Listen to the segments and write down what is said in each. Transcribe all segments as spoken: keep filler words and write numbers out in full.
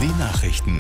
Die Nachrichten.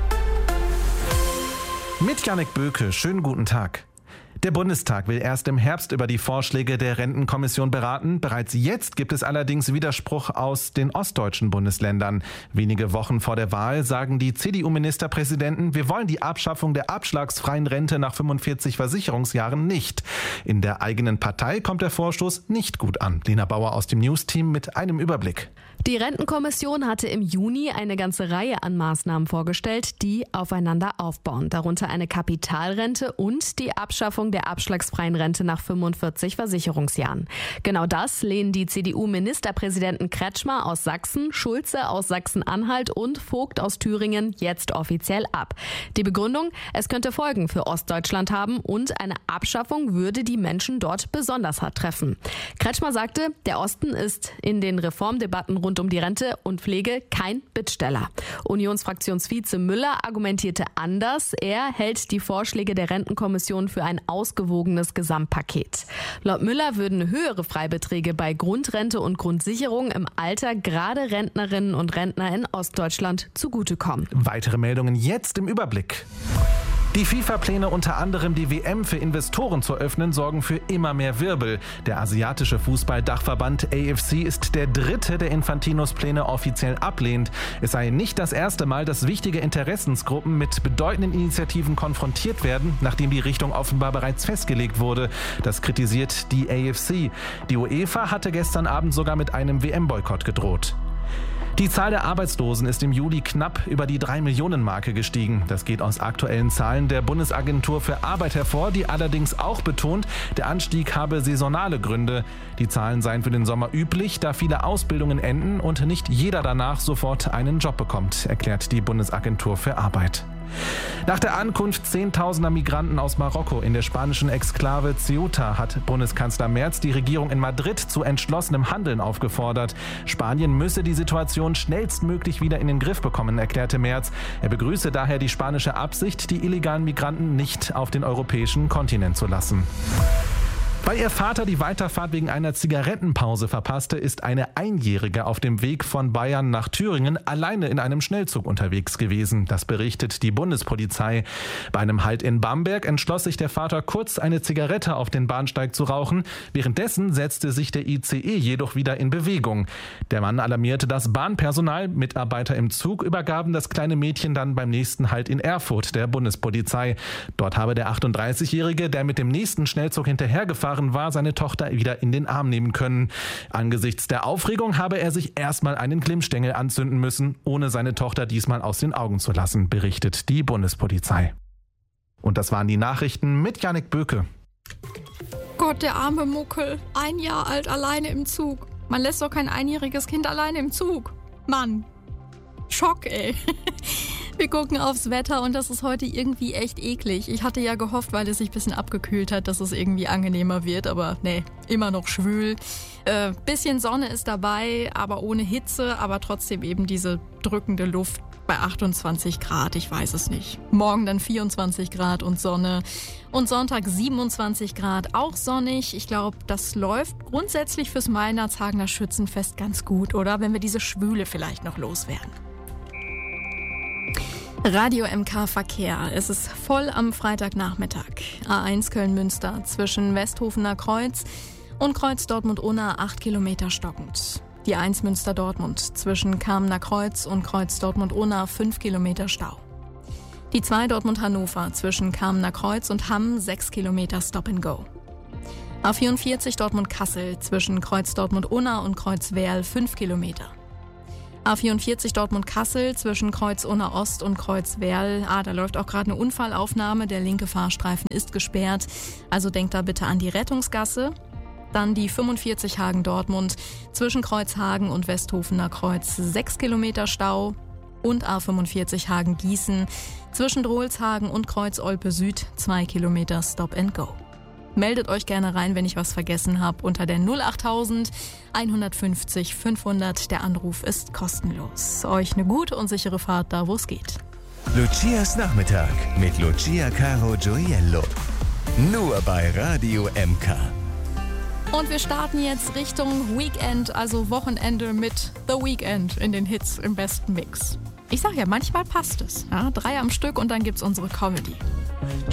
Mit Jannik Böke, schönen guten Tag. Der Bundestag will erst im Herbst über die Vorschläge der Rentenkommission beraten. Bereits jetzt gibt es allerdings Widerspruch aus den ostdeutschen Bundesländern. Wenige Wochen vor der Wahl sagen die C D U-Ministerpräsidenten, wir wollen die Abschaffung der abschlagsfreien Rente nach fünfundvierzig Versicherungsjahren nicht. In der eigenen Partei kommt der Vorstoß nicht gut an. Lena Bauer aus dem News-Team mit einem Überblick. Die Rentenkommission hatte im Juni eine ganze Reihe an Maßnahmen vorgestellt, die aufeinander aufbauen. Darunter eine Kapitalrente und die Abschaffung der abschlagsfreien Rente nach fünfundvierzig Versicherungsjahren. Genau das lehnen die C D U-Ministerpräsidenten Kretschmer aus Sachsen, Schulze aus Sachsen-Anhalt und Vogt aus Thüringen jetzt offiziell ab. Die Begründung, es könnte Folgen für Ostdeutschland haben und eine Abschaffung würde die Menschen dort besonders hart treffen. Kretschmer sagte, der Osten ist in den Reformdebatten rund um die Rente und Pflege kein Bittsteller. Unionsfraktionsvize Müller argumentierte anders. Er hält die Vorschläge der Rentenkommission für ein ausgewogenes Gesamtpaket. Laut Müller würden höhere Freibeträge bei Grundrente und Grundsicherung im Alter gerade Rentnerinnen und Rentner in Ostdeutschland zugutekommen. Weitere Meldungen jetzt im Überblick. Die FIFA-Pläne, unter anderem die W M für Investoren zu öffnen, sorgen für immer mehr Wirbel. Der asiatische Fußball-Dachverband A F C ist der dritte, der Infantinos Pläne offiziell ablehnt. Es sei nicht das erste Mal, dass wichtige Interessensgruppen mit bedeutenden Initiativen konfrontiert werden, nachdem die Richtung offenbar bereits festgelegt wurde. Das kritisiert die A F C. Die UEFA hatte gestern Abend sogar mit einem W M-Boykott gedroht. Die Zahl der Arbeitslosen ist im Juli knapp über die drei Millionen Marke gestiegen. Das geht aus aktuellen Zahlen der Bundesagentur für Arbeit hervor, die allerdings auch betont, der Anstieg habe saisonale Gründe. Die Zahlen seien für den Sommer üblich, da viele Ausbildungen enden und nicht jeder danach sofort einen Job bekommt, erklärt die Bundesagentur für Arbeit. Nach der Ankunft zehntausender Migranten aus Marokko in der spanischen Exklave Ceuta hat Bundeskanzler Merz die Regierung in Madrid zu entschlossenem Handeln aufgefordert. Spanien müsse die Situation schnellstmöglich wieder in den Griff bekommen, erklärte Merz. Er begrüße daher die spanische Absicht, die illegalen Migranten nicht auf den europäischen Kontinent zu lassen. Weil ihr Vater die Weiterfahrt wegen einer Zigarettenpause verpasste, ist eine Einjährige auf dem Weg von Bayern nach Thüringen alleine in einem Schnellzug unterwegs gewesen. Das berichtet die Bundespolizei. Bei einem Halt in Bamberg entschloss sich der Vater kurz, eine Zigarette auf den Bahnsteig zu rauchen. Währenddessen setzte sich der I C E jedoch wieder in Bewegung. Der Mann alarmierte das Bahnpersonal. Mitarbeiter im Zug übergaben das kleine Mädchen dann beim nächsten Halt in Erfurt der Bundespolizei. Dort habe der achtunddreißigjährige, der mit dem nächsten Schnellzug hinterhergefahren war, seine Tochter wieder in den Arm nehmen können. Angesichts der Aufregung habe er sich erstmal einen Glimmstängel anzünden müssen, ohne seine Tochter diesmal aus den Augen zu lassen, berichtet die Bundespolizei. Und das waren die Nachrichten mit Jannik Böke. Gott, der arme Muckel. Ein Jahr alt, alleine im Zug. Man lässt doch kein einjähriges Kind alleine im Zug. Mann. Schock, ey. Wir gucken aufs Wetter und das ist heute irgendwie echt eklig. Ich hatte ja gehofft, weil es sich ein bisschen abgekühlt hat, dass es irgendwie angenehmer wird, aber nee, immer noch schwül. Äh, bisschen Sonne ist dabei, aber ohne Hitze, aber trotzdem eben diese drückende Luft bei achtundzwanzig Grad, ich weiß es nicht. Morgen dann vierundzwanzig Grad und Sonne und Sonntag siebenundzwanzig Grad, auch sonnig. Ich glaube, das läuft grundsätzlich fürs Weihnachtshagener Schützenfest ganz gut, oder? Wenn wir diese Schwüle vielleicht noch loswerden. Radio M K Verkehr. Es ist voll am Freitagnachmittag. A eins Köln-Münster zwischen Westhofener Kreuz und Kreuz Dortmund-Unna acht Kilometer stockend. Die eins Münster-Dortmund zwischen Kamener Kreuz und Kreuz Dortmund-Unna fünf Kilometer Stau. Die zwei Dortmund-Hannover zwischen Kamener Kreuz und Hamm sechs Kilometer Stop and Go. A vierundvierzig Dortmund-Kassel zwischen Kreuz Dortmund-Unna und Kreuz Werl fünf Kilometer. A vierundvierzig Dortmund-Kassel zwischen Kreuz Unna Ost und Kreuz Werl. Ah, da läuft auch gerade eine Unfallaufnahme. Der linke Fahrstreifen ist gesperrt. Also denkt da bitte an die Rettungsgasse. Dann die fünfundvierzig Hagen-Dortmund zwischen Kreuzhagen und Westhofener Kreuz sechs Kilometer Stau. Und A fünfundvierzig Hagen-Gießen zwischen Drohlshagen und Kreuz Olpe Süd zwei Kilometer Stop and Go. Meldet euch gerne rein, wenn ich was vergessen habe, unter der null achttausend einhundertfünfzig fünfhundert. Der Anruf ist kostenlos. Euch eine gute und sichere Fahrt da, wo es geht. Lucias Nachmittag mit Lucia Caro Gioiello. Nur bei Radio M K. Und wir starten jetzt Richtung Weekend, also Wochenende mit The Weekend in den Hits im besten Mix. Ich sag ja, manchmal passt es. Ja, drei am Stück und dann gibt's unsere Comedy.